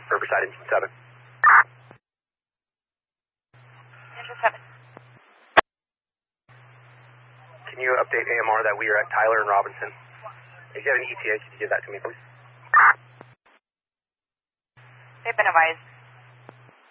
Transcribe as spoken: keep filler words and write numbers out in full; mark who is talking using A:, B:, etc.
A: Riverside Engine seven.
B: Engine seven.
A: Can you update A M R that we are at Tyler and Robinson? If you have an E T A, could you give that to me, please?
B: They've been advised.